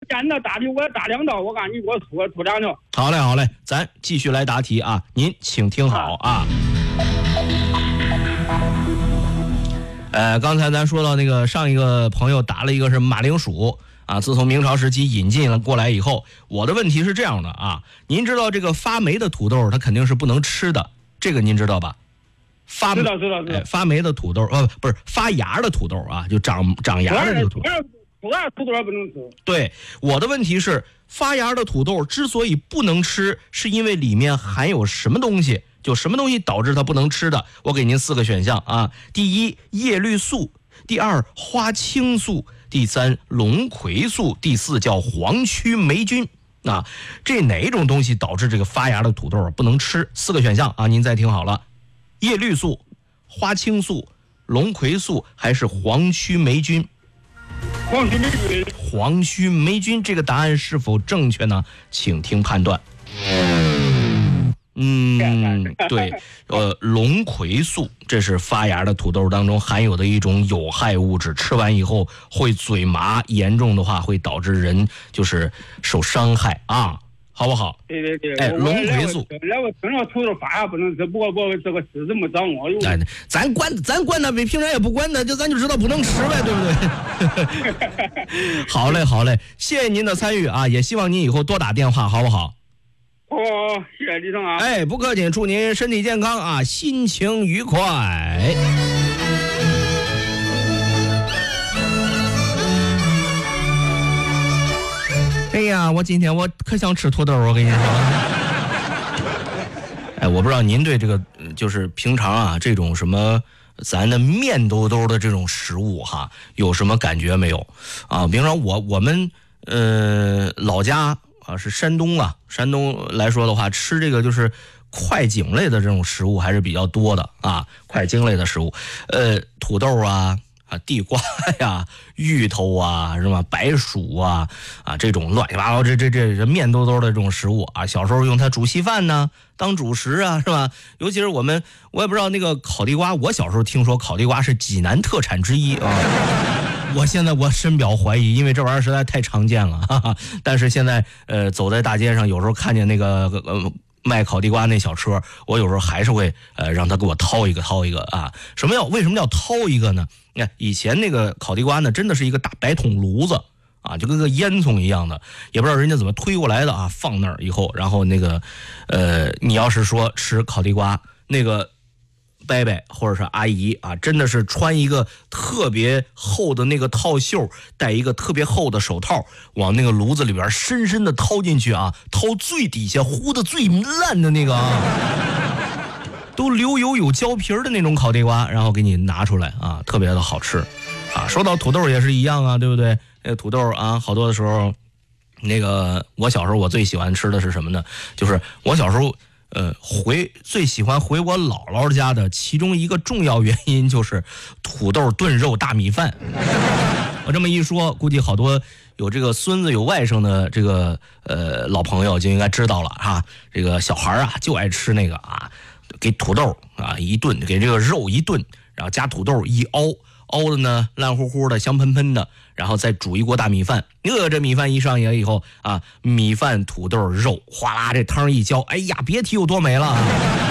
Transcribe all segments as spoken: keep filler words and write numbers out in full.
见到大题，我打两道，我看你给我出出两条。 好嘞，好嘞，咱继续来答题啊！您请听好啊。呃，刚才咱说到那个上一个朋友答了一个是马铃薯啊，自从明朝时期引进了过来以后，我的问题是这样的啊，您知道这个发霉的土豆它肯定是不能吃的，这个您知道吧？发知道知道知道、 哎。发霉的土豆，呃，不是发芽的土豆啊，就长长芽的这个土豆。 土豆土豆不能吃。 对，我的问题是，发芽的土豆之所以不能吃，是因为里面含有什么东西？就什么东西导致它不能吃的？我给您四个选项啊：第一，叶绿素；第二，花青素；第三，龙葵素；第四叫黄曲霉菌。啊，这哪一种东西导致这个发芽的土豆不能吃？四个选项啊，您再听好了：叶绿素、花青素、龙葵素还是黄曲霉菌？ 黄曲霉菌。 黄曲霉菌这个答案是否正确呢？请听判断。嗯，对，呃，龙葵素，这是发芽的土豆当中含有的一种有害物质，吃完以后会嘴麻，严重的话会导致人就是受伤害啊，好不好？ 对对对， 哎，龙葵素。 来，我听说土豆发芽不能吃，不过我这个知识没掌握。 哎，咱管咱管他，平常也不管他，就咱就知道不能吃呗，对不对？好嘞，好嘞，谢谢您的参与啊，也希望您以后多打电话，好不好？ 哦，谢谢李生啊！ 哎，不客气，祝您身体健康啊，心情愉快。哎呀，我今天我可想吃土豆，我跟你说。哎，我不知道您对这个就是平常啊这种什么咱的面兜兜的这种食物哈，有什么感觉没有？啊，平常我我们呃老家。啊，是山东啊，山东来说的话，吃这个就是快茎类的这种食物还是比较多的啊，快茎类的食物，呃，土豆啊，啊，地瓜呀，芋头啊，是吧？白薯啊，啊，这种乱七八糟这这这这面兜兜的这种食物啊，小时候用它煮稀饭呢，当主食啊，是吧？尤其是我们，我也不知道那个烤地瓜，我小时候听说烤地瓜是济南特产之一啊。我现在我深表怀疑，因为这玩意儿实在太常见了，哈哈。但是现在呃走在大街上，有时候看见那个呃卖烤地瓜那小车，我有时候还是会呃让他给我掏一个掏一个啊。什么叫为什么叫掏一个呢？你看以前那个烤地瓜呢，真的是一个大白铜炉子啊，就跟个烟囱一样的，也不知道人家怎么推过来的啊。放那儿以后，然后那个呃你要是说吃烤地瓜那个。伯伯或者是阿姨啊，真的是穿一个特别厚的那个套袖，戴一个特别厚的手套，往那个炉子里边深深的掏进去啊，掏最底下糊的最烂的那个啊，都流油有胶皮的那种烤地瓜，然后给你拿出来啊，特别的好吃啊。说到土豆也是一样啊，对不对？那个土豆啊，好多的时候，那个我小时候我最喜欢吃的是什么呢？就是我小时候。呃，回最喜欢回我姥姥家的其中一个重要原因就是土豆炖肉大米饭。我这么一说，估计好多有这个孙子有外甥的这个呃老朋友就应该知道了哈。这个小孩啊就爱吃那个啊，给土豆啊一炖，给这个肉一炖，然后加土豆一熬。熬的呢烂乎乎的香喷喷的，然后再煮一锅大米饭。呃，这米饭一上瘾以后啊，米饭土豆肉哗啦这汤一浇，哎呀别提有多美了啊。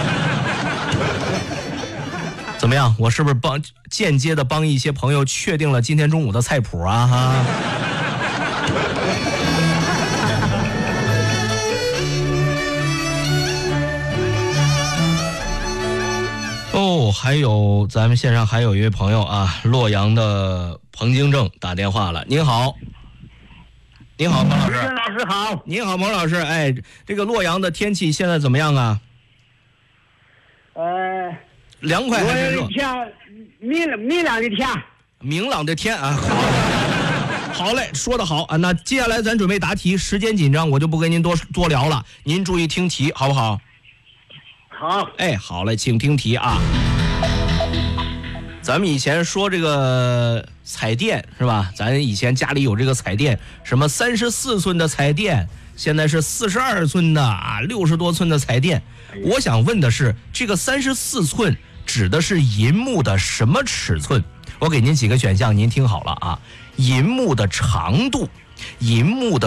怎么样，我是不是帮间接的帮一些朋友确定了今天中午的菜谱啊哈？哦，还有咱们线上还有一位朋友啊，洛阳的彭京正打电话了。您好，您好，彭老师。 老师好。 您好，彭老师。哎，这个洛阳的天气现在怎么样啊？ 呃， 凉快还是热？ 天明明亮的天。 明朗的天啊，好，好嘞，说得好啊。那接下来咱准备答题，时间紧张，我就不跟您多多聊了，您注意听题，好不好？ 好， 哎，好嘞，请听题啊。咱们以前说这个彩电是吧？咱以前家里有这个彩电，什么三十四寸的彩电，现在是四十二寸的啊，六十多寸的彩电。我想问的是，这个三十四寸指的是银幕的什么尺寸？我给您几个选项，您听好了啊。银幕的长度，银幕的